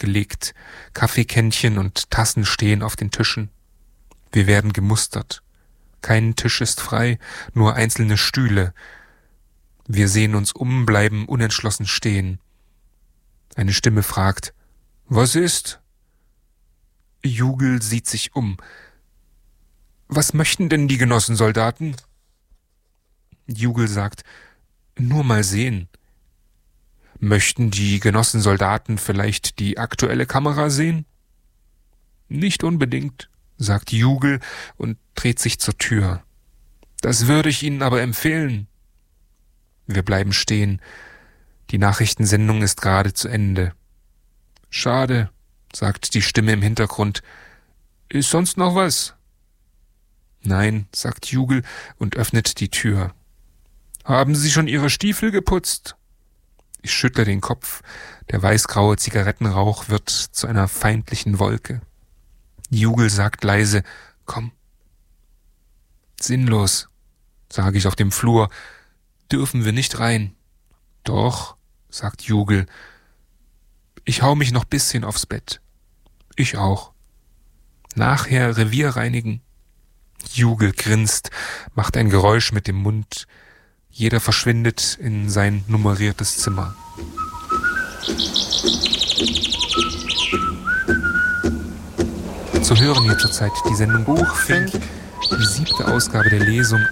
aufgelegt. Kaffeekännchen und Tassen stehen auf den Tischen. Wir werden gemustert. Kein Tisch ist frei, nur einzelne Stühle. Wir sehen uns um, bleiben unentschlossen stehen. Eine Stimme fragt: »Was ist?« Jugel sieht sich um. »Was möchten denn die Genossensoldaten?« Jugel sagt: »Nur mal sehen.« »Möchten die Genossensoldaten vielleicht die aktuelle Kamera sehen?« »Nicht unbedingt«, sagt Jugel und dreht sich zur Tür. »Das würde ich Ihnen aber empfehlen.« Wir bleiben stehen. Die Nachrichtensendung ist gerade zu Ende. »Schade«, sagt die Stimme im Hintergrund. »Ist sonst noch was?« »Nein«, sagt Jugel und öffnet die Tür. »Haben Sie schon Ihre Stiefel geputzt?« Ich schüttle den Kopf. Der weißgraue Zigarettenrauch wird zu einer feindlichen Wolke. Jugel sagt leise: »Komm.« »Sinnlos«, sage ich auf dem Flur. »Dürfen wir nicht rein?« »Doch«, sagt Jugel. »Ich hau mich noch bisschen aufs Bett.« »Ich auch.« »Nachher Revier reinigen?« Jugel grinst, macht ein Geräusch mit dem Mund. Jeder verschwindet in sein nummeriertes Zimmer. Zu hören hier zurzeit die Sendung Buchfink, die 7. Ausgabe der Lesung